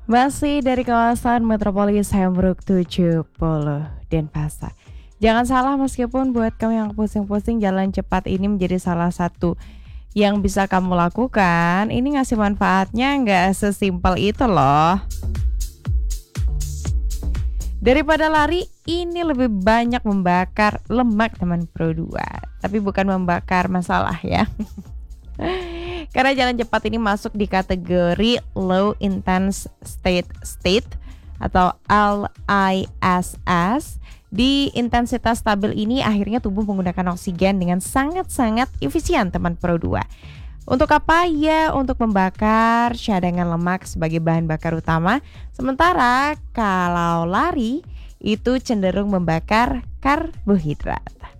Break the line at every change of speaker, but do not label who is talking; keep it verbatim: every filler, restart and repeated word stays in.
Masih dari kawasan metropolis Hamburg tujuh puluh Denpasar. Jangan salah, meskipun buat kamu yang pusing-pusing, jalan cepat ini menjadi salah satu yang bisa kamu lakukan. Ini ngasih manfaatnya nggak sesimpel itu loh. Daripada lari, ini lebih banyak membakar lemak teman Pro dua. Tapi bukan membakar masalah ya. Karena jalan cepat ini masuk di kategori low intense state state atau L I S S. Di intensitas stabil ini akhirnya tubuh menggunakan oksigen dengan sangat-sangat efisien teman Pro dua. Untuk apa? Ya, untuk membakar cadangan lemak sebagai bahan bakar utama. Sementara kalau lari itu cenderung membakar karbohidrat.